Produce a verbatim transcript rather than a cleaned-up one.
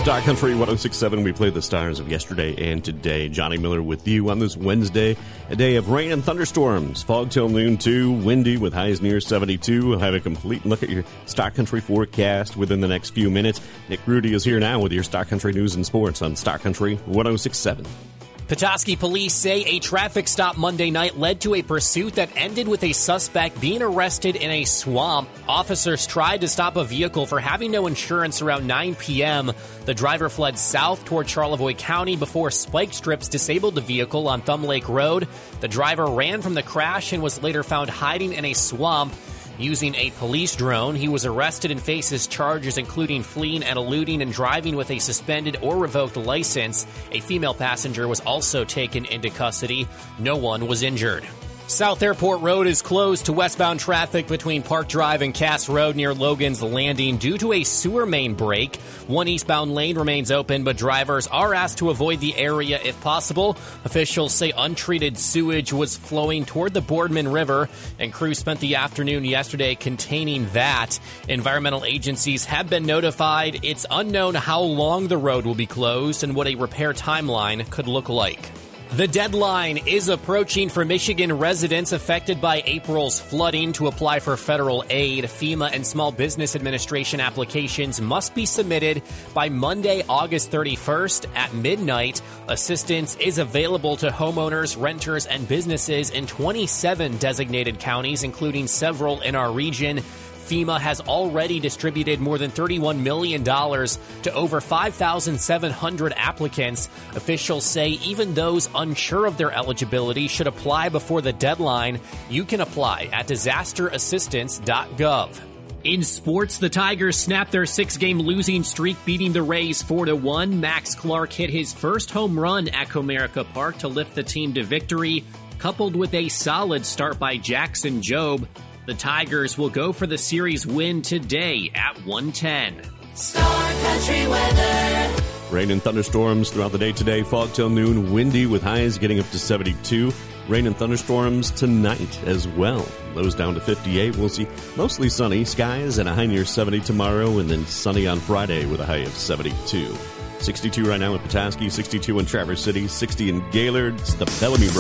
Star Country one oh six point seven, we play the stars of yesterday and today. Johnny Miller with you on this Wednesday, a day of rain and thunderstorms. Fog till noon, too. Windy with highs near seventy-two. We'll have a complete look at your Star Country forecast within the next few minutes. Nick Rudy is here now with your Star Country news and sports on Star Country one oh six point seven. Petoskey police say a traffic stop Monday night led to a pursuit that ended with a suspect being arrested in a swamp. Officers tried to stop a vehicle for having no insurance around nine p.m. The driver fled south toward Charlevoix County before spike strips disabled the vehicle on Thumb Lake Road. The driver ran from the crash and was later found hiding in a swamp. Using a police drone, he was arrested and faces charges including fleeing and eluding and driving with a suspended or revoked license. A female passenger was also taken into custody. No one was injured. South Airport Road is closed to westbound traffic between Park Drive and Cass Road near Logan's Landing due to a sewer main break. One eastbound lane remains open, but drivers are asked to avoid the area if possible. Officials say untreated sewage was flowing toward the Boardman River, and crews spent the afternoon yesterday containing that. Environmental agencies have been notified. It's unknown how long the road will be closed and what a repair timeline could look like. The deadline is approaching for Michigan residents affected by April's flooding to apply for federal aid. FEMA and Small Business Administration applications must be submitted by Monday, August thirty-first at midnight. Assistance is available to homeowners, renters, and businesses in twenty-seven designated counties, including several in our region. FEMA has already distributed more than thirty-one million dollars to over five thousand seven hundred applicants. Officials say even those unsure of their eligibility should apply before the deadline. You can apply at disaster assistance dot gov. In sports, the Tigers snapped their six-game losing streak, beating the Rays four to one. Max Clark hit his first home run at Comerica Park to lift the team to victory, coupled with a solid start by Jackson Jobe. The Tigers will go for the series win today at one ten. Star Country weather. Rain and thunderstorms throughout the day today. Fog till noon. Windy with highs getting up to seventy-two. Rain and thunderstorms tonight as well. Lows down to fifty-eight. We'll see mostly sunny skies and a high near seventy tomorrow, and then sunny on Friday with a high of seventy-two. sixty-two right now in Petoskey, sixty-two in Traverse City, sixty in Gaylord. It's the Bellamy